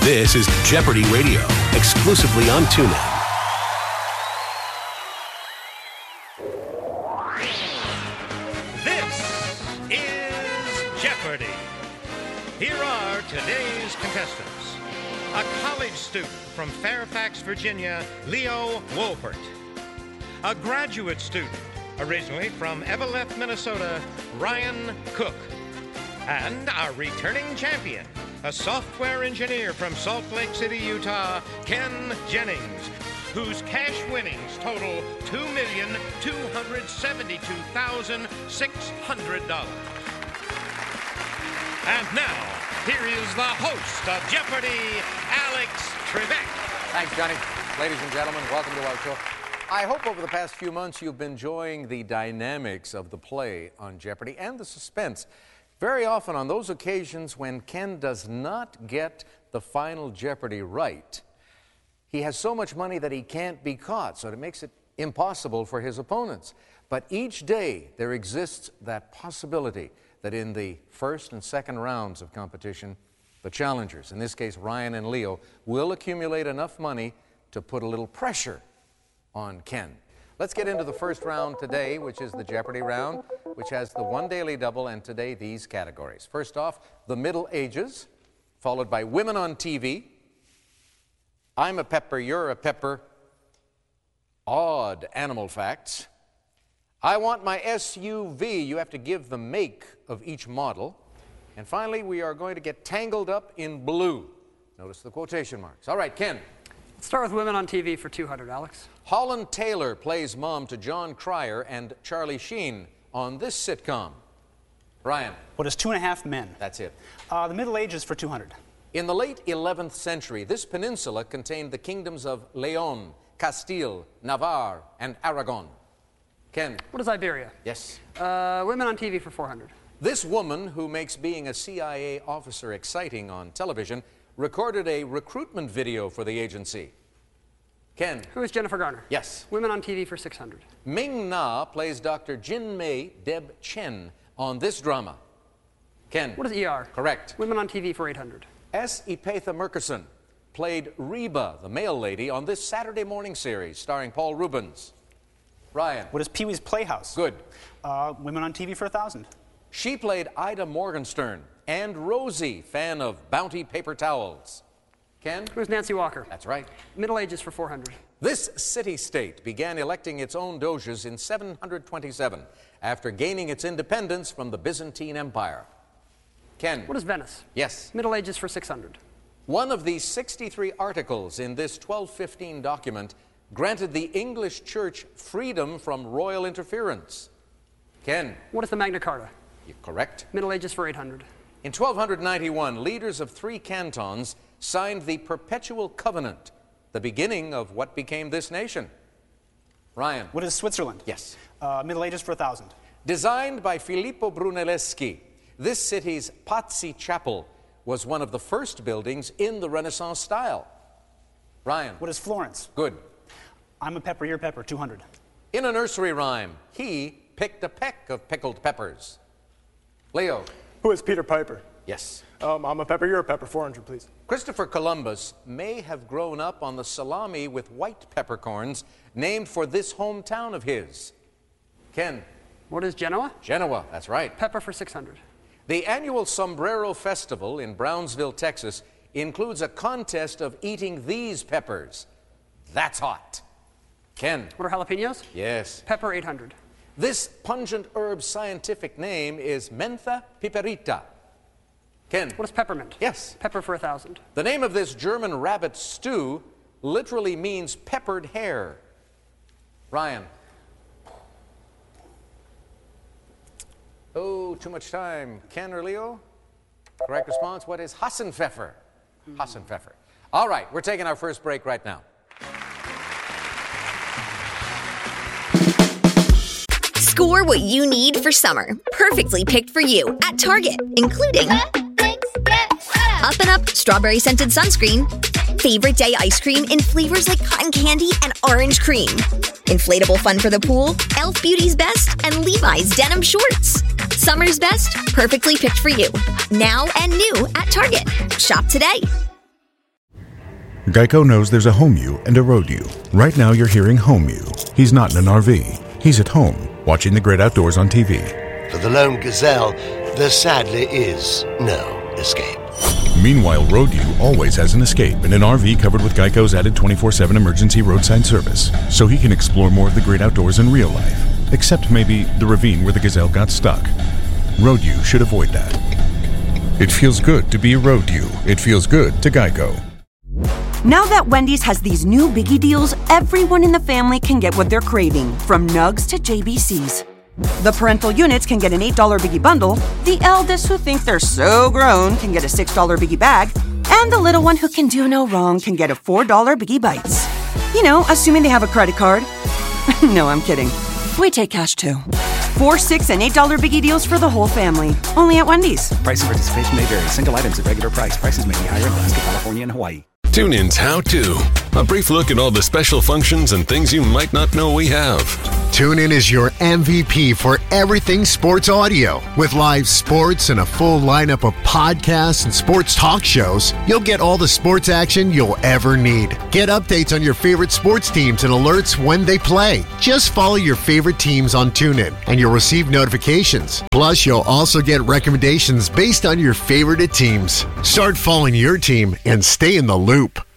This is Jeopardy Radio, exclusively on TuneIn. This is Jeopardy! Here are today's contestants. A college student from Fairfax, Virginia, Leo Wolpert. A graduate student, originally from Eveleth, Minnesota, Ryan Cook. And our returning champion, a software engineer from Salt Lake City, Utah, Ken Jennings, whose cash winnings total $2,272,600. And now, here is the host of Jeopardy, Alex Trebek. Thanks, Johnny. Ladies and gentlemen, welcome to our show. I hope over the past few months you've been enjoying the dynamics of the play on Jeopardy and the suspense. Very often on those occasions when Ken does not get the final Jeopardy right, he has so much money that he can't be caught, so it makes it impossible for his opponents. But each day there exists that possibility that in the first and second rounds of competition, the challengers, in this case Ryan and Leo, will accumulate enough money to put a little pressure on Ken. Let's get into the first round today, which is the Jeopardy round, which has the one daily double and today these categories. First off, the Middle Ages, followed by Women on TV, I'm a Pepper, You're a Pepper, Odd Animal Facts, I Want My SUV, you have to give the make of each model, and finally we are going to get tangled up in blue. Notice the quotation marks. All right, Ken. Let's start with Women on TV for 200, Alex. Holland Taylor plays mom to John Cryer and Charlie Sheen on this sitcom. Ryan. What is 2.5 Men? That's it. The Middle Ages for 200. In the late 11th century, this peninsula contained the kingdoms of Leon, Castile, Navarre, and Aragon. Ken. What is Iberia? Yes. Women on TV for 400. This woman, who makes being a CIA officer exciting on television, recorded a recruitment video for the agency. Ken. Who is Jennifer Garner? Yes. Women on TV for 600. Ming Na plays Dr. Jin Mei Deb Chen on this drama. Ken. What is ER? Correct. Women on TV for 800. S. Epatha Murkison played Reba, the mail lady, on this Saturday morning series starring Paul Rubens. Ryan. What is Pee-wee's Playhouse? Good. Women on TV for 1,000. She played Ida Morgenstern and Rosie, fan of Bounty paper towels. Ken? Who is Nancy Walker? That's right. Middle Ages for 400. This city-state began electing its own doges in 727 after gaining its independence from the Byzantine Empire. Ken? What is Venice? Yes. Middle Ages for 600. One of the 63 articles in this 1215 document granted the English Church freedom from royal interference. Ken? What is the Magna Carta? You're correct. Middle Ages for 800. In 1291, leaders of 3 cantons signed the Perpetual Covenant, the beginning of what became this nation. Ryan. What is Switzerland? Yes. Middle Ages for 1,000. Designed by Filippo Brunelleschi, this city's Pazzi Chapel was one of the first buildings in the Renaissance style. Ryan. What is Florence? Good. I'm a Pepper, You're a Pepper, 200. In a nursery rhyme, he picked a peck of pickled peppers. Leo. Who is Peter Piper? Yes. I'm a Pepper, You're a Pepper, 400, please. Christopher Columbus may have grown up on the salami with white peppercorns named for this hometown of his. Ken. What is Genoa? Genoa, that's right. Pepper for 600. The annual Sombrero Festival in Brownsville, Texas, includes a contest of eating these peppers. That's hot. Ken. What are jalapenos? Yes. Pepper 800. This pungent herb's scientific name is Mentha piperita. Ken. What is peppermint? Yes. Pepper for 1,000. The name of this German rabbit stew literally means peppered hair. Ryan. Oh, too much time. Ken or Leo? Correct response, what is Hassenpfeffer? Hassenpfeffer. All right, we're taking our first break right now. Score what you need for summer. Perfectly picked for you at Target, including Up and Up strawberry scented sunscreen, favorite day ice cream in flavors like cotton candy and orange cream, inflatable fun for the pool, Elf Beauty's Best, and Levi's denim shorts. Summer's best, perfectly picked for you. Now and new at Target. Shop today. Geico knows there's a home you and a road you. Right now you're hearing home you. He's not in an RV. He's at home, watching the great outdoors on TV. For the lone gazelle, there sadly is no escape. Meanwhile, road you always has an escape in an RV covered with Geico's added 24/7 emergency roadside service, so he can explore more of the great outdoors in real life, except maybe the ravine where the gazelle got stuck. Road you should avoid that. It feels good to be a road you. It feels good to Geico. Now that Wendy's has these new biggie deals, everyone in the family can get what they're craving, from nugs to JBCs. The parental units can get an $8 biggie bundle, the eldest who think they're so grown can get a $6 biggie bag, and the little one who can do no wrong can get a $4 biggie bites. You know, assuming they have a credit card. No, I'm kidding. We take cash too. 4, 6, and $8 biggie deals for the whole family. Only at Wendy's. Price and participation may vary. Single items at regular price. Prices may be higher in Alaska, California, and Hawaii. TuneIn's How To. A brief look at all the special functions and things you might not know we have. TuneIn is your MVP for everything sports audio. With live sports and a full lineup of podcasts and sports talk shows, you'll get all the sports action you'll ever need. Get updates on your favorite sports teams and alerts when they play. Just follow your favorite teams on TuneIn, and you'll receive notifications. Plus, you'll also get recommendations based on your favorite teams. Start following your team and stay in the loop.